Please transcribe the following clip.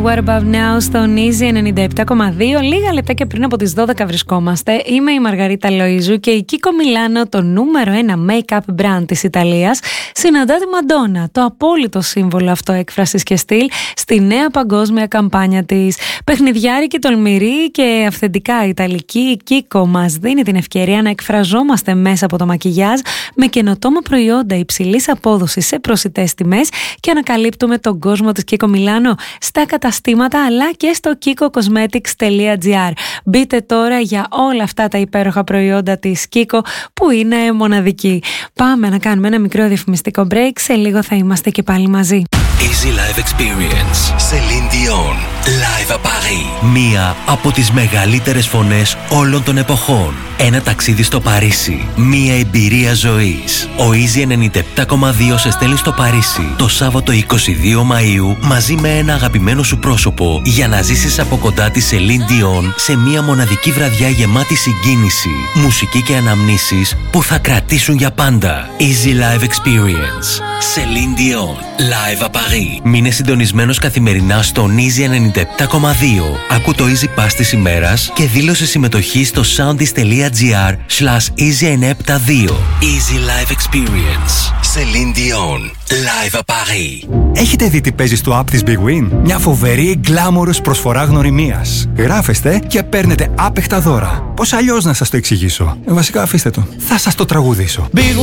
What about now στον Easy 97,2. Λίγα λεπτάκια πριν από τις 12 βρισκόμαστε. Είμαι η Μαργαρίτα Λοΐζου και η Kiko Milano, το νούμερο 1 make-up brand της Ιταλίας, συναντά τη Μαντόνα, το απόλυτο σύμβολο αυτοέκφρασης και στυλ, στη νέα παγκόσμια καμπάνια της. Παιχνιδιάρικη, τολμηρή και αυθεντικά ιταλική, η Kiko μας δίνει την ευκαιρία να εκφραζόμαστε μέσα από το μακιγιάζ με καινοτόμα προϊόντα υψηλής απόδοσης σε προσιτές τιμές και ανακαλύπτουμε τον κόσμο της Kiko Milano στα καταστήματα αλλά και στο kikocosmetics.gr. Μπείτε τώρα για όλα αυτά τα υπέροχα προϊόντα της Kiko που είναι μοναδική. Πάμε να κάνουμε ένα μικρό διαφημιστικό break. Σε λίγο θα είμαστε και πάλι μαζί. Easy Live Experience. Celine Dion. Live à Paris. Μία από τις μεγαλύτερες φωνές όλων των εποχών. Ένα ταξίδι στο Παρίσι. Μία εμπειρία ζωής. Ο Easy 97,2 σε στέλνει στο Παρίσι το Σάββατο 22 Μαΐου μαζί με ένα αγαπημένο σου πρόσωπο για να ζήσεις από κοντά τη Celine Dion σε μία μοναδική βραδιά γεμάτη συγκίνηση, μουσική και αναμνήσεις που θα κρατήσουν για πάντα. Easy Live Experience. Celine Dion. Live à Paris. Μείνε συντονισμένος καθημερινά στον Easy 97,2. Ακού το Easy Pass της ημέρας και δήλωσε συμμετοχή στο soundis.gr/Easy972. Easy Live Experience. Celine Dion. Live à Paris. Έχετε δει τι παίζει στο app της Big Win? Μια φοβερή γκλάμορος προσφορά γνωριμίας. Γράφεστε και παίρνετε άπεχτα δώρα. Πώς αλλιώς να σας το εξηγήσω? Βασικά αφήστε το. Θα σας το τραγουδήσω.